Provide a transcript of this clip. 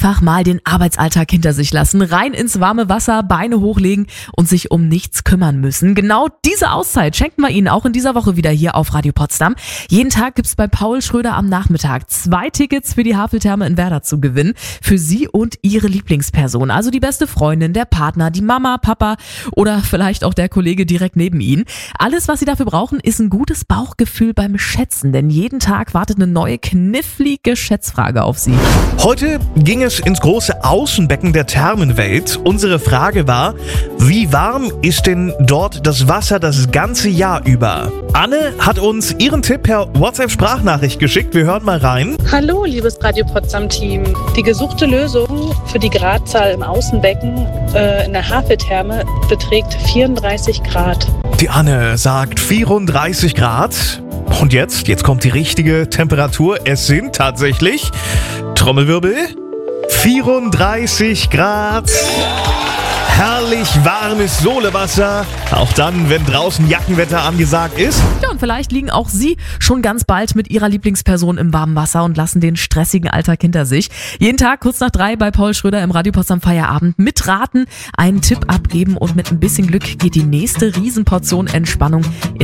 Einfach mal den Arbeitsalltag hinter sich lassen, rein ins warme Wasser, Beine hochlegen und sich um nichts kümmern müssen. Genau diese Auszeit schenken wir Ihnen auch in dieser Woche wieder hier auf Radio Potsdam. Jeden Tag gibt's bei Paul Schröder am Nachmittag 2 Tickets für die Haveltherme in Werder zu gewinnen. Für Sie und Ihre Lieblingsperson. Also die beste Freundin, der Partner, die Mama, Papa oder vielleicht auch der Kollege direkt neben Ihnen. Alles, was Sie dafür brauchen, ist ein gutes Bauchgefühl beim Schätzen. Denn jeden Tag wartet eine neue knifflige Schätzfrage auf Sie. Heute ging es ins große Außenbecken der Thermenwelt. Unsere Frage war, wie warm ist denn dort das Wasser das ganze Jahr über? Anne hat uns ihren Tipp per WhatsApp-Sprachnachricht geschickt. Wir hören mal rein. Hallo, liebes Radio Potsdam-Team. Die gesuchte Lösung für die Gradzahl im Außenbecken in der Haveltherme beträgt 34 Grad. Die Anne sagt 34 Grad. Und jetzt kommt die richtige Temperatur. Es sind tatsächlich, Trommelwirbel, 34 Grad. Herrlich warmes Solewasser, auch dann, wenn draußen Jackenwetter angesagt ist. Ja, und vielleicht liegen auch Sie schon ganz bald mit Ihrer Lieblingsperson im warmen Wasser und lassen den stressigen Alltag hinter sich. Jeden Tag kurz nach 3 bei Paul Schröder im Radio Potsdam Feierabend mitraten, einen Tipp abgeben und mit ein bisschen Glück geht die nächste Riesenportion Entspannung in